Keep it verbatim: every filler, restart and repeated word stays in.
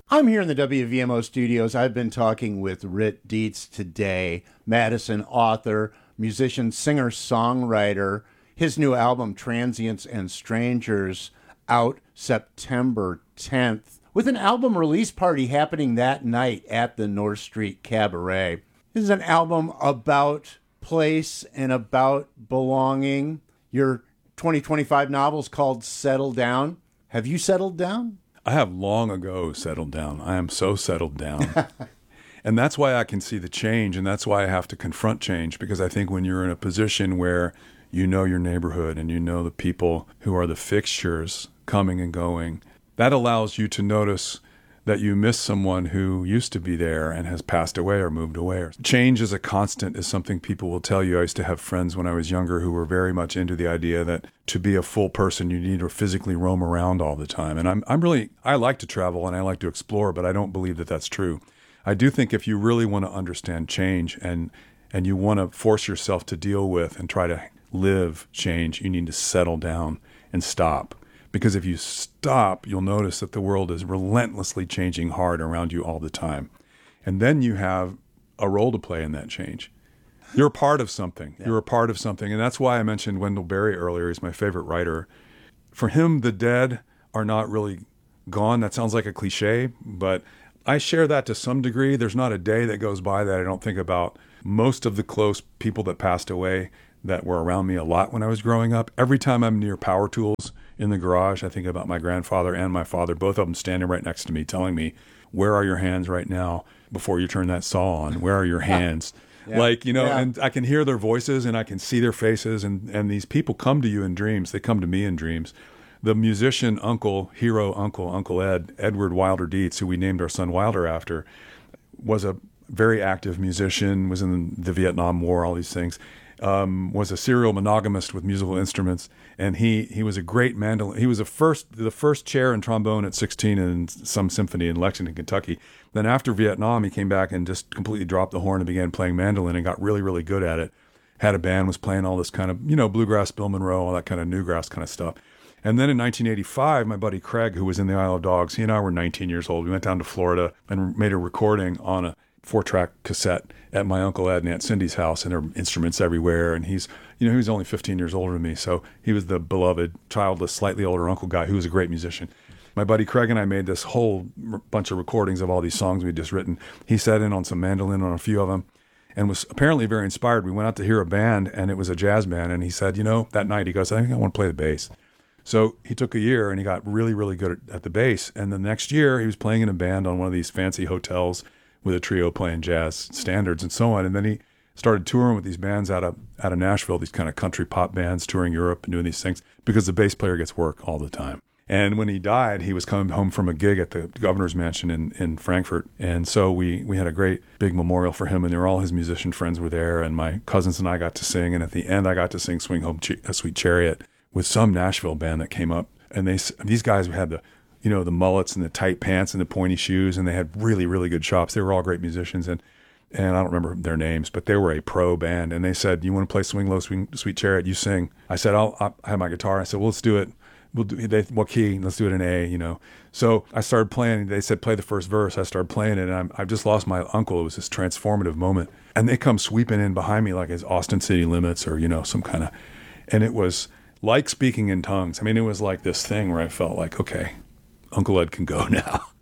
I'm here in the W V M O studios. I've been talking with Rit Dietz today, Madison author, musician, singer, songwriter. His new album, Transients and Strangers, out September tenth, with an album release party happening that night at the North Street Cabaret. This is an album about place and about belonging. Your twenty twenty-five novel's called Settle Down. Have you settled down? I have long ago settled down. I am so settled down. And that's why I can see the change, and that's why I have to confront change, because I think when you're in a position where you know your neighborhood and you know the people who are the fixtures coming and going, that allows you to notice that you miss someone who used to be there and has passed away or moved away. Change as a constant is something people will tell you. I used to have friends when I was younger who were very much into the idea that to be a full person, you need to physically roam around all the time. And I'm, I'm really, I like to travel and I like to explore, but I don't believe that that's true. I do think if you really want to understand change and, and you want to force yourself to deal with and try to live change, you need to settle down and stop. Because if you stop, you'll notice that the world is relentlessly changing hard around you all the time. And then you have a role to play in that change. You're a part of something. Yeah. You're a part of something. And that's why I mentioned Wendell Berry earlier. He's my favorite writer. For him, the dead are not really gone. That sounds like a cliche, but I share that to some degree. There's not a day that goes by that I don't think about most of the close people that passed away that were around me a lot when I was growing up. Every time I'm near power tools in the garage, I think about my grandfather and my father, both of them standing right next to me, telling me, where are your hands right now before you turn that saw on? Where are your hands? Yeah. Like, you know, yeah. And I can hear their voices and I can see their faces. And, and these people come to you in dreams. They come to me in dreams. The musician uncle, hero uncle, Uncle Ed, Edward Wilder Dietz, who we named our son Wilder after, was a very active musician, was in the Vietnam War, all these things. Um, was a serial monogamist with musical instruments, and he he was a great mandolin. He was the first the first chair and trombone at sixteen in some symphony in Lexington, Kentucky. Then after Vietnam, he came back and just completely dropped the horn and began playing mandolin and got really, really good at it. Had a band, was playing all this kind of, you know, bluegrass, Bill Monroe, all that kind of newgrass kind of stuff. And then in nineteen eighty-five, my buddy Craig, who was in the Isle of Dogs, he and I were nineteen years old. We went down to Florida and made a recording on a four-track cassette at my Uncle Ed and Aunt Cindy's house, and there were instruments everywhere. And he's, you know, he was only fifteen years older than me. So he was the beloved, childless, slightly older uncle guy who was a great musician. My buddy Craig and I made this whole bunch of recordings of all these songs we'd just written. He sat in on some mandolin on a few of them and was apparently very inspired. We went out to hear a band, and it was a jazz band. And he said, you know, that night he goes, I think I want to play the bass. So he took a year and he got really, really good at, at the bass. And the next year he was playing in a band on one of these fancy hotels with a trio playing jazz standards and so on. And then he started touring with these bands out of out of Nashville, these kind of country pop bands, touring Europe and doing these things, because the bass player gets work all the time. And when he died, he was coming home from a gig at the governor's mansion in, in Frankfurt. And so we, we had a great big memorial for him, and there were all his musician friends were there, and my cousins and I got to sing. And at the end, I got to sing Swing Home Ch- a Sweet Chariot with some Nashville band that came up. And they these guys had the you know, the mullets and the tight pants and the pointy shoes, and they had really, really good chops. They were all great musicians, and and I don't remember their names, but they were a pro band. And they said, you want to play Swing Low, Swing Sweet Chariot? You sing. I said, I'll, I'll I have my guitar. I said, well, let's do it. We'll do they, what key? Let's do it in A, you know. So I started playing. They said, play the first verse. I started playing it, and I'm, I've just lost my uncle. It was this transformative moment. And they come sweeping in behind me like it's Austin City Limits or, you know, some kind of, and it was like speaking in tongues. I mean, it was like this thing where I felt like, okay, Uncle Ed can go now.